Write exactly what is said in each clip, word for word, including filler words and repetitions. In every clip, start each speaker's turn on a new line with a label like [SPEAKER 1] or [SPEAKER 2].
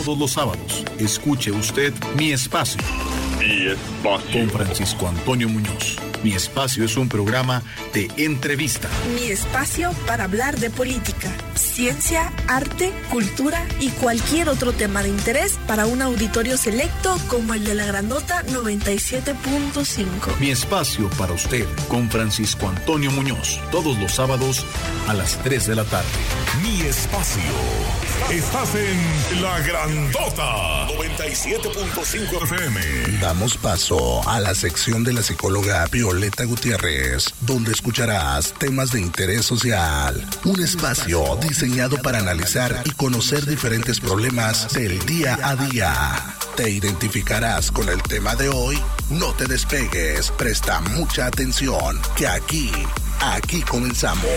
[SPEAKER 1] Todos los sábados, escuche usted Mi Espacio.
[SPEAKER 2] Mi Espacio.
[SPEAKER 1] Con Francisco Antonio Muñoz. Mi Espacio es un programa de entrevista.
[SPEAKER 3] Mi espacio para hablar de política, ciencia, arte, cultura y cualquier otro tema de interés para un auditorio selecto como el de la Grandota noventa y siete punto cinco.
[SPEAKER 1] Mi Espacio para usted con Francisco Antonio Muñoz. Todos los sábados a las tres de la tarde.
[SPEAKER 4] Mi Espacio. Estás en La Grandota noventa y siete punto cinco F M.
[SPEAKER 5] Damos paso a la sección de la psicóloga Violeta Gutiérrez, donde escucharás temas de interés social. Un espacio diseñado para analizar y conocer diferentes problemas del día a día. ¿Te identificarás con el tema de hoy? No te despegues, presta mucha atención, que aquí, aquí comenzamos.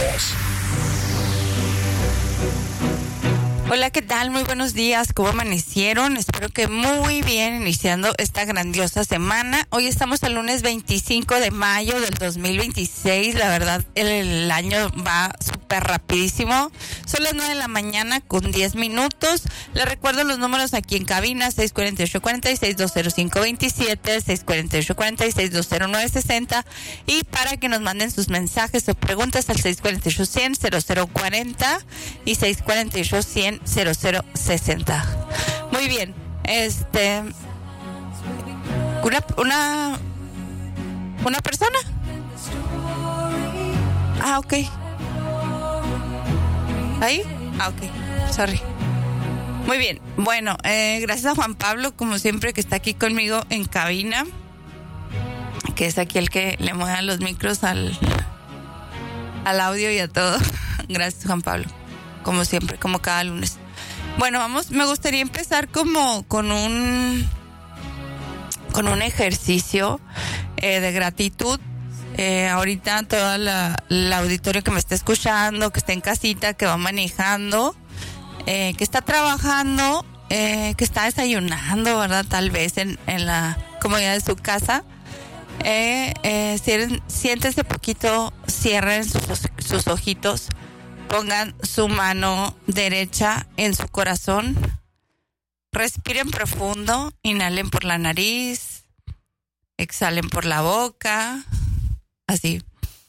[SPEAKER 6] Hola, ¿qué tal? Muy buenos días. ¿Cómo amanecieron? Espero que muy bien, iniciando esta grandiosa semana. Hoy estamos el lunes veinticinco de mayo del dos mil veintiséis. La verdad, el, el año va súper rapidísimo. Son las nueve de la mañana con diez minutos. Les recuerdo los números aquí en cabina: seis cuatro ocho, cuatro seis, dos cero cinco dos siete, seis cuatro ocho, cuatro seis, dos cero nueve seis cero. Y para que nos manden sus mensajes o preguntas al seis cuatro ocho, cien, cero cero cuarenta y seis cuatro ocho, cien, cero cero sesenta. Muy bien, este una una una persona. Ah, ok. Ahí. Ah, ok. Sorry. Muy bien. Bueno, eh, gracias a Juan Pablo, como siempre, que está aquí conmigo en cabina, que es aquí el que le mueve los micros al al audio y a todo. Gracias, Juan Pablo, como siempre, como cada lunes. Bueno, vamos, me gustaría empezar como con un con un ejercicio eh, de gratitud. Eh, ahorita todo la, el auditorio que me está escuchando, que está en casita, que va manejando, eh, que está trabajando, eh, que está desayunando, ¿verdad? Tal vez en, en la comodidad de su casa. Eh, eh, siéntense poquito, cierren sus, sus ojitos. Pongan su mano derecha en su corazón. Respiren profundo. Inhalen por la nariz. Exhalen por la boca. Así.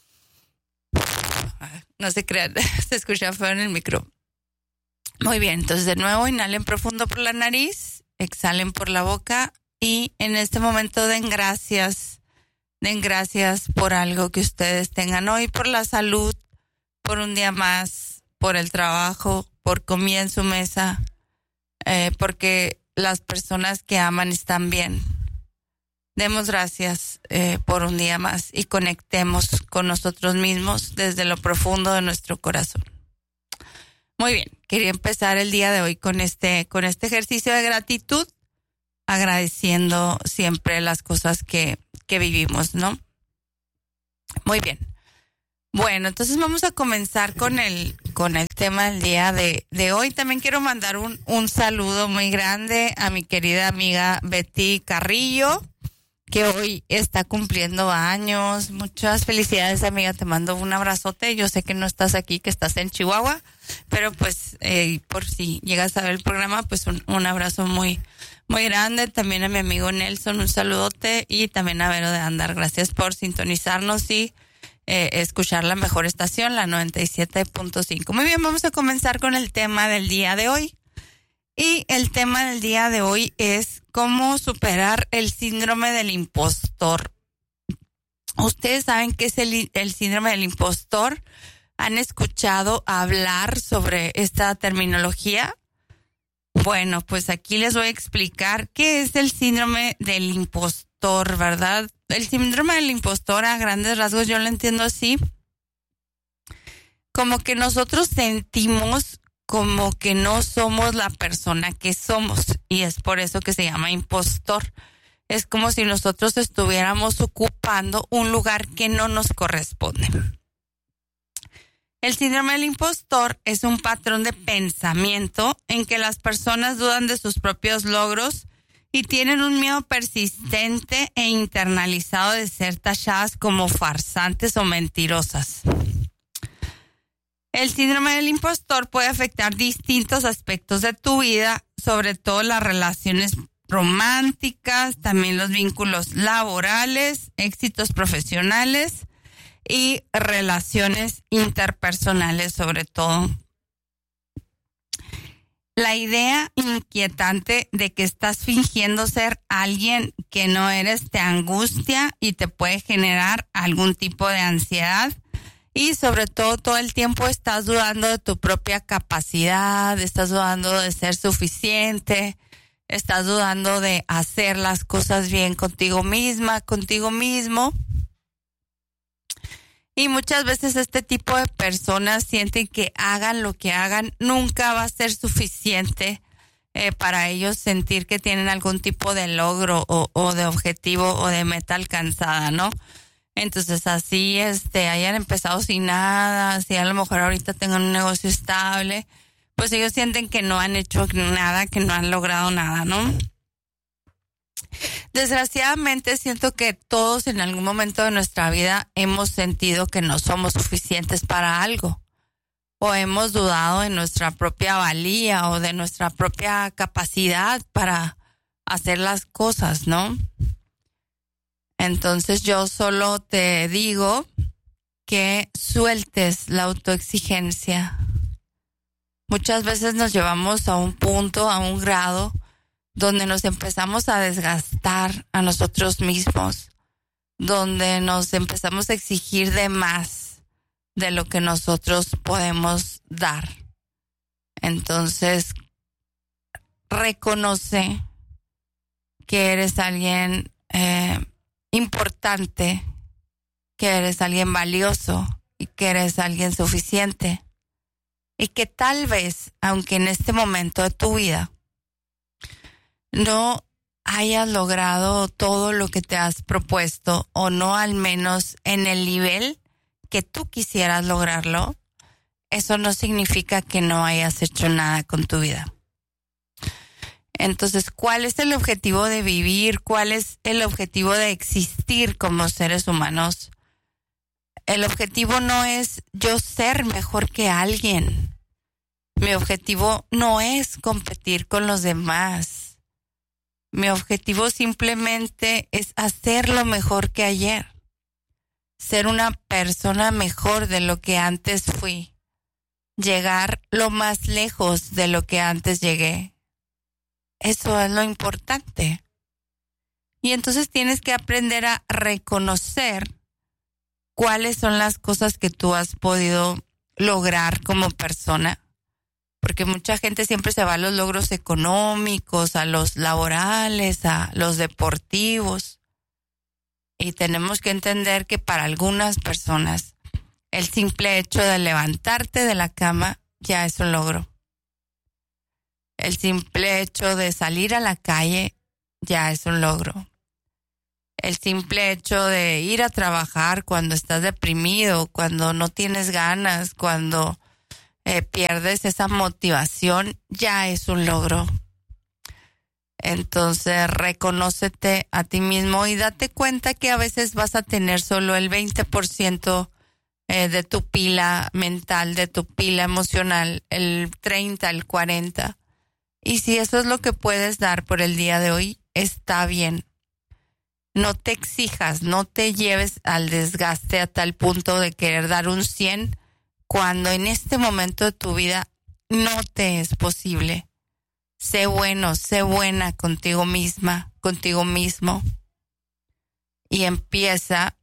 [SPEAKER 6] No se crean. Se escucha feo en el micro. Muy bien. Entonces, de nuevo, inhalen profundo por la nariz. Exhalen por la boca. Y en este momento den gracias. Den gracias por algo que ustedes tengan hoy. Por la salud. Por un día más, por el trabajo, por comida en su mesa, eh, porque las personas que aman están bien. Demos gracias eh, por un día más y conectemos con nosotros mismos desde lo profundo de nuestro corazón. Muy bien, quería empezar el día de hoy con este, con este ejercicio de gratitud, agradeciendo siempre las cosas que, que vivimos, ¿no? Muy bien. Bueno, entonces vamos a comenzar con el con el tema del día de, de hoy. También quiero mandar un, un saludo muy grande a mi querida amiga Betty Carrillo, que hoy está cumpliendo años. Muchas felicidades, amiga. Te mando un abrazote. Yo sé que no estás aquí, que estás en Chihuahua, pero pues eh, por si llegas a ver el programa, pues un, un abrazo muy muy grande. También a mi amigo Nelson, un saludote, y también a Vero de Andar. Gracias por sintonizarnos y Eh, escuchar la mejor estación, la noventa y siete punto cinco. Muy bien, vamos a comenzar con el tema del día de hoy. Y el tema del día de hoy es cómo superar el síndrome del impostor. ¿Ustedes saben qué es el, el síndrome del impostor? ¿Han escuchado hablar sobre esta terminología? Bueno, pues aquí les voy a explicar qué es el síndrome del impostor, ¿verdad? El síndrome del impostor, a grandes rasgos, yo lo entiendo así, como que nosotros sentimos como que no somos la persona que somos, y es por eso que se llama impostor. Es como si nosotros estuviéramos ocupando un lugar que no nos corresponde. El síndrome del impostor es un patrón de pensamiento en que las personas dudan de sus propios logros y tienen un miedo persistente e internalizado de ser tachadas como farsantes o mentirosas. El síndrome del impostor puede afectar distintos aspectos de tu vida, sobre todo las relaciones románticas, también los vínculos laborales, éxitos profesionales y relaciones interpersonales sobre todo. La idea inquietante de que estás fingiendo ser alguien que no eres te angustia y te puede generar algún tipo de ansiedad. Y sobre todo, todo el tiempo estás dudando de tu propia capacidad, estás dudando de ser suficiente, estás dudando de hacer las cosas bien contigo misma, contigo mismo. Y muchas veces este tipo de personas sienten que hagan lo que hagan, nunca va a ser suficiente eh, para ellos sentir que tienen algún tipo de logro o, o de objetivo o de meta alcanzada, ¿no? Entonces así este hayan empezado sin nada, si a lo mejor ahorita tengan un negocio estable, pues ellos sienten que no han hecho nada, que no han logrado nada, ¿no? Desgraciadamente siento que todos en algún momento de nuestra vida hemos sentido que no somos suficientes para algo, o hemos dudado de nuestra propia valía o de nuestra propia capacidad para hacer las cosas, ¿no? Entonces yo solo te digo que sueltes la autoexigencia. Muchas veces nos llevamos a un punto, a un grado, donde nos empezamos a desgastar a nosotros mismos, donde nos empezamos a exigir de más de lo que nosotros podemos dar. Entonces, reconoce que eres alguien eh, importante, que eres alguien valioso y que eres alguien suficiente. Y que tal vez, aunque en este momento de tu vida no hayas logrado todo lo que te has propuesto, o no al menos en el nivel que tú quisieras lograrlo, eso no significa que no hayas hecho nada con tu vida. Entonces, ¿cuál es el objetivo de vivir? ¿Cuál es el objetivo de existir como seres humanos? El objetivo no es yo ser mejor que alguien. Mi objetivo no es competir con los demás. Mi objetivo simplemente es hacerlo mejor que ayer. Ser una persona mejor de lo que antes fui. Llegar lo más lejos de lo que antes llegué. Eso es lo importante. Y entonces tienes que aprender a reconocer cuáles son las cosas que tú has podido lograr como persona. Porque mucha gente siempre se va a los logros económicos, a los laborales, a los deportivos. Y tenemos que entender que para algunas personas el simple hecho de levantarte de la cama ya es un logro. El simple hecho de salir a la calle ya es un logro. El simple hecho de ir a trabajar cuando estás deprimido, cuando no tienes ganas, cuando eh, pierdes esa motivación, ya es un logro. Entonces, reconócete a ti mismo y date cuenta que a veces vas a tener solo el veinte por ciento eh, de tu pila mental, de tu pila emocional, el treinta, el cuarenta. Y si eso es lo que puedes dar por el día de hoy, está bien. No te exijas, no te lleves al desgaste a tal punto de querer dar un cien cuando en este momento de tu vida no te es posible. Sé bueno, sé buena contigo misma, contigo mismo. Y empieza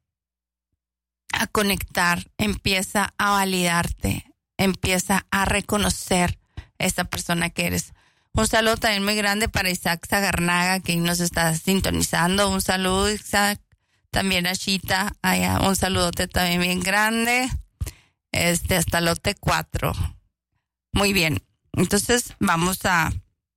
[SPEAKER 6] a conectar, empieza a validarte, empieza a reconocer esa persona que eres. Un saludo también muy grande para Isaac Zagarnaga, que nos está sintonizando. Un saludo, Isaac. También a Chita, allá, un saludote también bien grande. Este, hasta lote cuatro. Muy bien. Entonces, vamos a,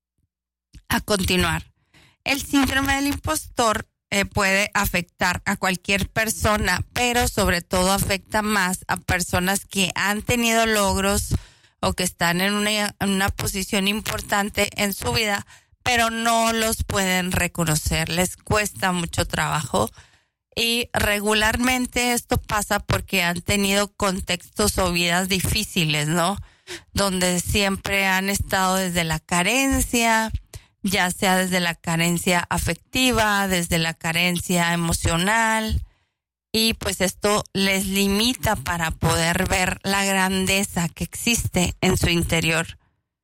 [SPEAKER 6] a continuar. El síndrome del impostor eh, puede afectar a cualquier persona, pero sobre todo afecta más a personas que han tenido logros o que están en una, en una posición importante en su vida, pero no los pueden reconocer, les cuesta mucho trabajo Y regularmente esto pasa porque han tenido contextos o vidas difíciles, ¿no? Donde siempre han estado desde la carencia, ya sea desde la carencia afectiva, desde la carencia emocional, y pues esto les limita para poder ver la grandeza que existe en su interior.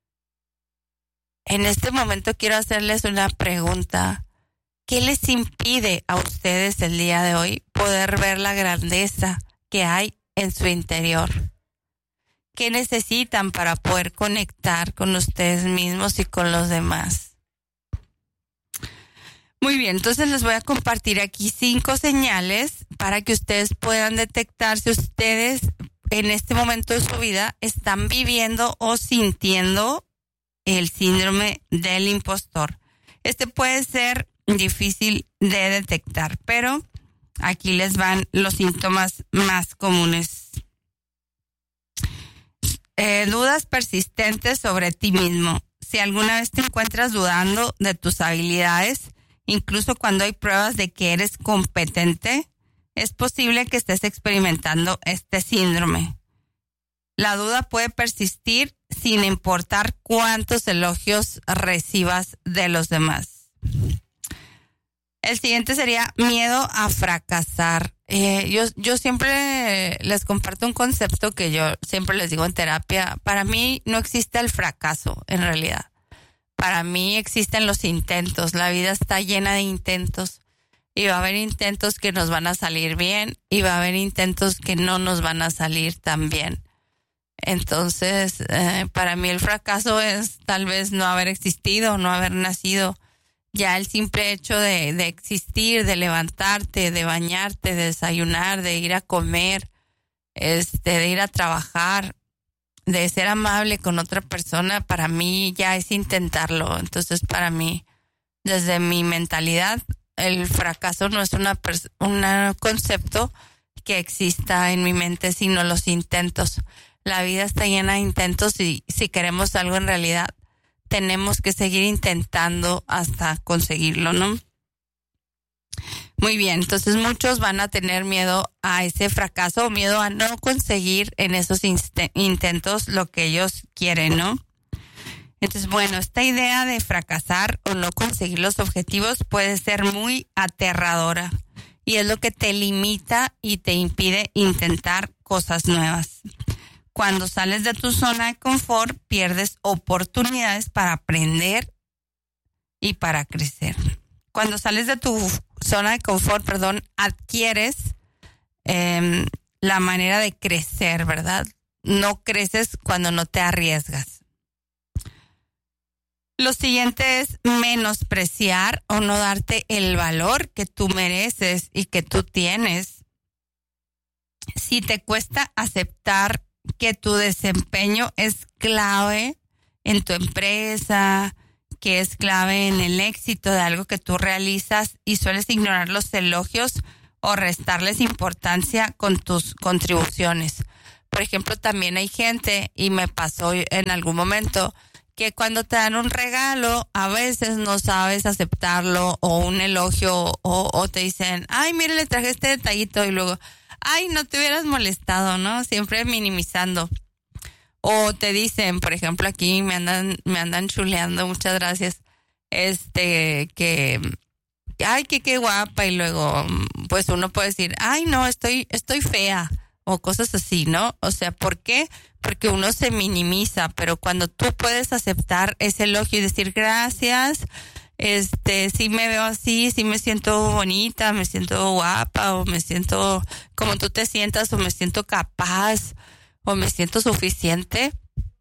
[SPEAKER 6] En este momento quiero hacerles una pregunta. ¿Qué les impide a ustedes el día de hoy poder ver la grandeza que hay en su interior? ¿Qué necesitan para poder conectar con ustedes mismos y con los demás? Muy bien, entonces les voy a compartir aquí cinco señales para que ustedes puedan detectar si ustedes en este momento de su vida están viviendo o sintiendo el síndrome del impostor. Este puede ser difícil de detectar, pero aquí les van los síntomas más comunes. Eh, dudas persistentes sobre ti mismo. Si alguna vez te encuentras dudando de tus habilidades, incluso cuando hay pruebas de que eres competente, es posible que estés experimentando este síndrome. La duda puede persistir sin importar cuántos elogios recibas de los demás. El siguiente sería miedo a fracasar. Eh, yo, yo siempre les comparto un concepto que yo siempre les digo en terapia. Para mí no existe el fracaso, en realidad. Para mí existen los intentos. La vida está llena de intentos. Y va a haber intentos que nos van a salir bien y va a haber intentos que no nos van a salir tan bien. Entonces, eh, para mí el fracaso es tal vez no haber existido, no haber nacido. Ya el simple hecho de, de existir, de levantarte, de bañarte, de desayunar, de ir a comer, este, de ir a trabajar, de ser amable con otra persona, para mí ya es intentarlo. Entonces, para mí, desde mi mentalidad, el fracaso no es una pers- un concepto que exista en mi mente, sino los intentos. La vida está llena de intentos y si queremos algo en realidad, tenemos que seguir intentando hasta conseguirlo, ¿no? Muy bien, entonces muchos van a tener miedo a ese fracaso, miedo a no conseguir en esos inst- intentos lo que ellos quieren, ¿no? Entonces, bueno, esta idea de fracasar o no conseguir los objetivos puede ser muy aterradora y es lo que te limita y te impide intentar cosas nuevas. Cuando sales de tu zona de confort, pierdes oportunidades para aprender y para crecer. Cuando sales de tu zona de confort, perdón, adquieres eh, la manera de crecer, ¿verdad? No creces cuando no te arriesgas. Lo siguiente es menospreciar o no darte el valor que tú mereces y que tú tienes. Si te cuesta aceptar que tu desempeño es clave en tu empresa, que es clave en el éxito de algo que tú realizas y sueles ignorar los elogios o restarles importancia con tus contribuciones. Por ejemplo, también hay gente, y me pasó en algún momento, que cuando te dan un regalo, a veces no sabes aceptarlo, o un elogio, o, o te dicen, ay, mire, le traje este detallito, y luego, ay, no te hubieras molestado, ¿no? Siempre minimizando. O te dicen, por ejemplo, aquí me andan, me andan chuleando, muchas gracias, este, que, ay, que qué guapa, y luego, pues uno puede decir, ay, no, estoy, estoy fea, o cosas así, ¿no? O sea, ¿por qué? Porque uno se minimiza, pero cuando tú puedes aceptar ese elogio y decir gracias, este, sí me veo así, sí me siento bonita, me siento guapa, o me siento como tú te sientas, o me siento capaz, o me siento suficiente,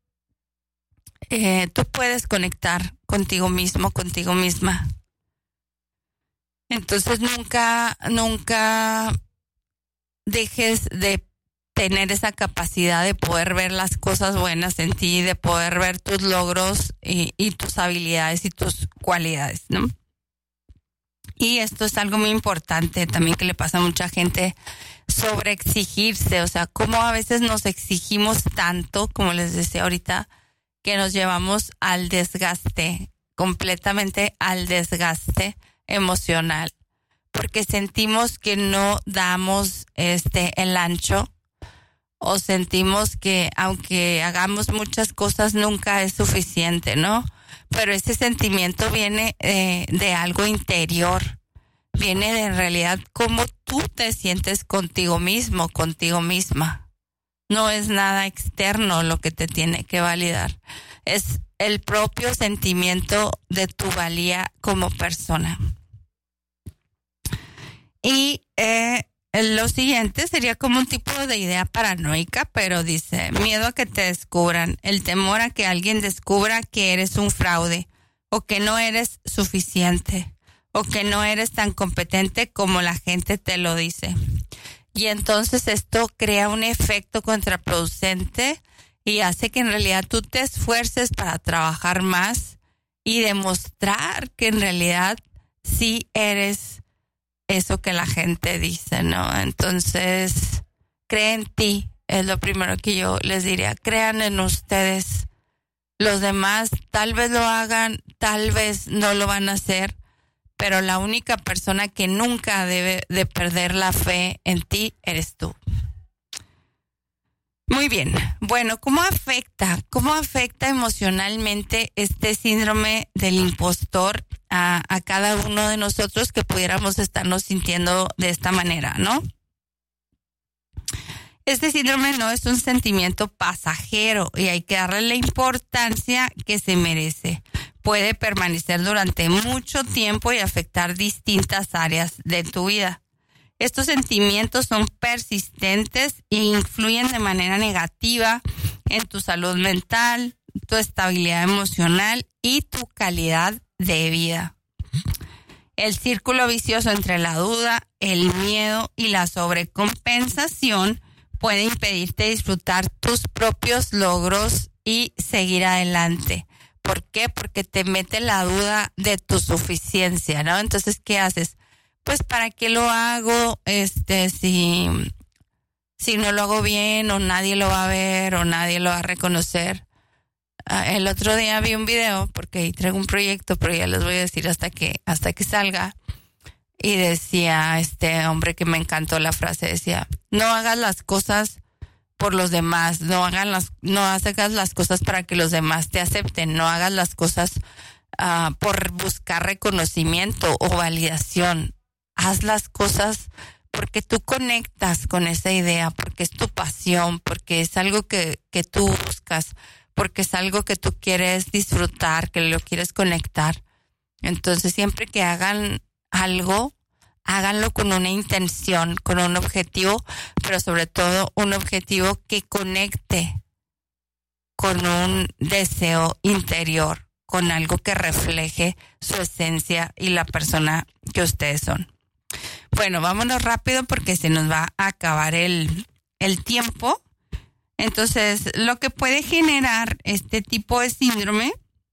[SPEAKER 6] eh, tú puedes conectar contigo mismo, contigo misma. Entonces nunca, nunca dejes de tener esa capacidad de poder ver las cosas buenas en ti, de poder ver tus logros y, y tus habilidades y tus cualidades, ¿no? Y esto es algo muy importante también que le pasa a mucha gente, sobre exigirse, o sea, cómo a veces nos exigimos tanto, como les decía ahorita, que nos llevamos al desgaste, completamente al desgaste emocional. porque sentimos que no damos este el ancho, o sentimos que aunque hagamos muchas cosas nunca es suficiente, ¿no? Pero ese sentimiento viene eh, de algo interior, viene de en realidad cómo tú te sientes contigo mismo, contigo misma. No es nada externo lo que te tiene que validar, es el propio sentimiento de tu valía como persona. Y eh, lo siguiente sería como un tipo de idea paranoica, pero dice, miedo a que te descubran, el temor a que alguien descubra que eres un fraude, o que no eres suficiente, o que no eres tan competente como la gente te lo dice. Y entonces esto crea un efecto contraproducente y hace que en realidad tú te esfuerces para trabajar más y demostrar que en realidad sí eres eso que la gente dice, ¿no? Entonces, creen en ti, es lo primero que yo les diría. Crean en ustedes. Los demás tal vez lo hagan, tal vez no lo van a hacer, pero la única persona que nunca debe de perder la fe en ti eres tú. Muy bien. Bueno, ¿cómo afecta? ¿Cómo afecta emocionalmente este síndrome del impostor a, a cada uno de nosotros que pudiéramos estarnos sintiendo de esta manera, ¿no? Este síndrome no es un sentimiento pasajero y hay que darle la importancia que se merece. Puede permanecer durante mucho tiempo y afectar distintas áreas de tu vida. Estos sentimientos son persistentes e influyen de manera negativa en tu salud mental, tu estabilidad emocional y tu calidad de vida. El círculo vicioso entre la duda, el miedo y la sobrecompensación puede impedirte disfrutar tus propios logros y seguir adelante. ¿Por qué? Porque te mete la duda de tu suficiencia, ¿no? Entonces, ¿qué haces? Pues, ¿para qué lo hago? Este, si, si no lo hago bien, o nadie lo va a ver, o nadie lo va a reconocer. Uh, el otro día vi un video, porque ahí traigo un proyecto, pero ya les voy a decir hasta que, hasta que salga. Y decía este hombre que me encantó la frase, decía, no hagas las cosas por los demás, no hagan las, no hagas las cosas para que los demás te acepten, no hagas las cosas uh, por buscar reconocimiento o validación. Haz las cosas porque tú conectas con esa idea, porque es tu pasión, porque es algo que, que tú buscas, porque es algo que tú quieres disfrutar, que lo quieres conectar. Entonces, siempre que hagan algo, háganlo con una intención, con un objetivo, pero sobre todo un objetivo que conecte con un deseo interior, con algo que refleje su esencia y la persona que ustedes son. Bueno, vámonos rápido porque se nos va a acabar el, el tiempo. Entonces, lo que puede generar este tipo de síndrome,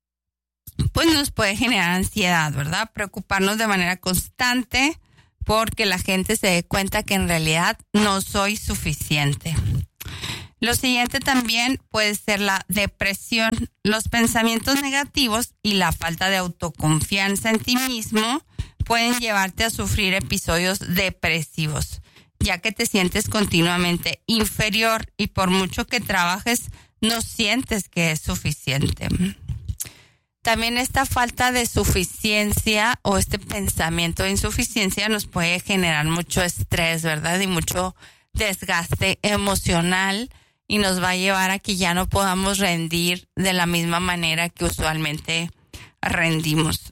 [SPEAKER 6] pues nos puede generar ansiedad, ¿verdad? Preocuparnos de manera constante porque la gente se dé cuenta que en realidad no soy suficiente. Lo siguiente también puede ser la depresión, los pensamientos negativos y la falta de autoconfianza en ti mismo pueden llevarte a sufrir episodios depresivos, ya que te sientes continuamente inferior y por mucho que trabajes, no sientes que es suficiente. También esta falta de suficiencia o este pensamiento de insuficiencia nos puede generar mucho estrés, ¿verdad? Y mucho desgaste emocional y nos va a llevar a que ya no podamos rendir de la misma manera que usualmente rendimos.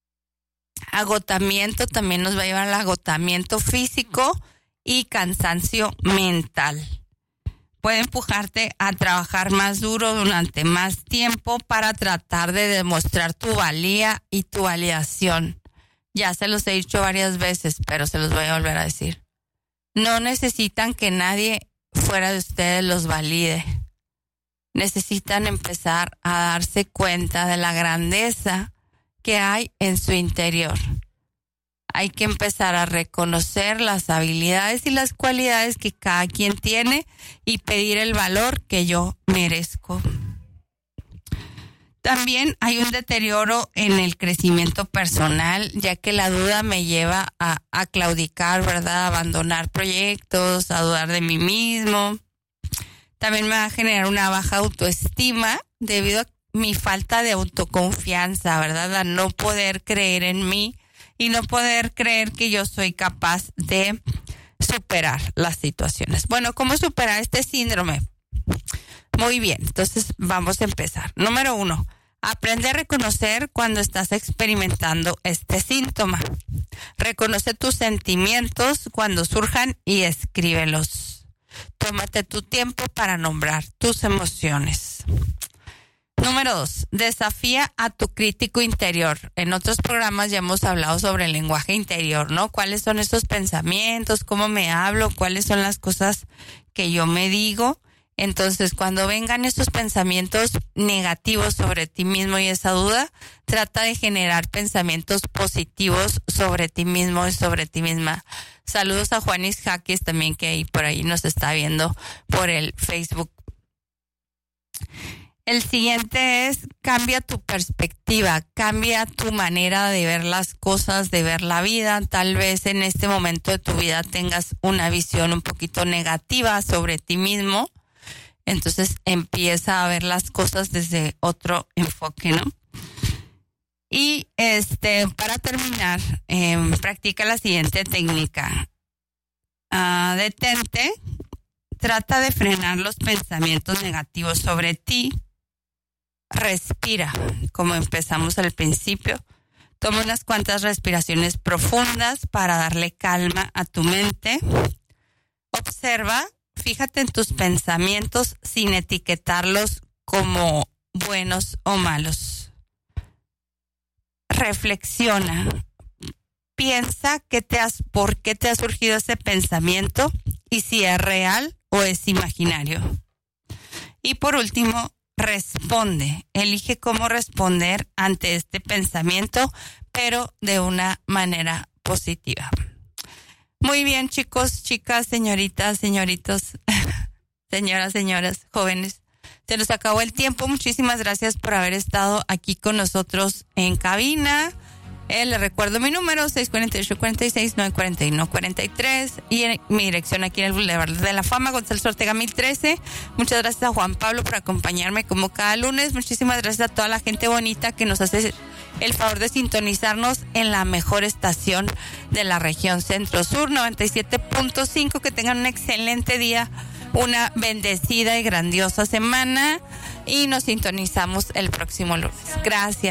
[SPEAKER 6] Agotamiento también nos va a llevar al agotamiento físico y cansancio mental. Puede empujarte a trabajar más duro durante más tiempo para tratar de demostrar tu valía y tu validación. Ya se los he dicho varias veces, pero se los voy a volver a decir. No necesitan que nadie fuera de ustedes los valide. Necesitan empezar a darse cuenta de la grandeza que hay en su interior. Hay que empezar a reconocer las habilidades y las cualidades que cada quien tiene y pedir el valor que yo merezco. También hay un deterioro en el crecimiento personal, ya que la duda me lleva a, a claudicar, ¿verdad? A abandonar proyectos, a dudar de mí mismo. También me va a generar una baja autoestima debido a mi falta de autoconfianza, ¿verdad? A no poder creer en mí y no poder creer que yo soy capaz de superar las situaciones. Bueno, ¿cómo superar este síndrome? Muy bien, entonces vamos a empezar. Número uno, aprende a reconocer cuando estás experimentando este síntoma. Reconoce tus sentimientos cuando surjan y escríbelos. Tómate tu tiempo para nombrar tus emociones. Número dos, desafía a tu crítico interior. En otros programas ya hemos hablado sobre el lenguaje interior, ¿no? ¿Cuáles son esos pensamientos? ¿Cómo me hablo? ¿Cuáles son las cosas que yo me digo? Entonces, cuando vengan estos pensamientos negativos sobre ti mismo y esa duda, trata de generar pensamientos positivos sobre ti mismo y sobre ti misma. Saludos a Juanis Jaques también, que ahí por ahí nos está viendo por el Facebook. El siguiente es, cambia tu perspectiva, cambia tu manera de ver las cosas, de ver la vida. Tal vez en este momento de tu vida tengas una visión un poquito negativa sobre ti mismo. Entonces empieza a ver las cosas desde otro enfoque, ¿no? Y este, para terminar, eh, practica la siguiente técnica. Uh, detente, trata de frenar los pensamientos negativos sobre ti. Respira, como empezamos al principio. Toma unas cuantas respiraciones profundas para darle calma a tu mente. Observa. Fíjate en tus pensamientos sin etiquetarlos como buenos o malos. Reflexiona. Piensa qué te has, por qué te ha surgido ese pensamiento y si es real o es imaginario. Y por último, responde. Elige cómo responder ante este pensamiento, pero de una manera positiva. Muy bien, chicos, chicas, señoritas, señoritos, señoras, señoras, jóvenes. Se nos acabó el tiempo. Muchísimas gracias por haber estado aquí con nosotros en cabina. Eh, les recuerdo mi número, seis cuatro ocho, cuatro seis, nueve cuatro uno, cuatro tres. Y en, mi dirección aquí en el Boulevard de la Fama, González Ortega mil trece. Muchas gracias a Juan Pablo por acompañarme como cada lunes. Muchísimas gracias a toda la gente bonita que nos hace el favor de sintonizarnos en la mejor estación de la región Centro-Sur, noventa y siete punto cinco. Que tengan un excelente día, una bendecida y grandiosa semana y nos sintonizamos el próximo lunes. Gracias.